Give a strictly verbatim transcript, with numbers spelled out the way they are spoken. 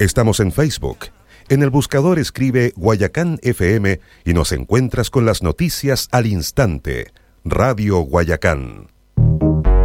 Estamos en Facebook. En el buscador escribe Guayacán F M y nos encuentras con las noticias al instante. Radio Guayacán.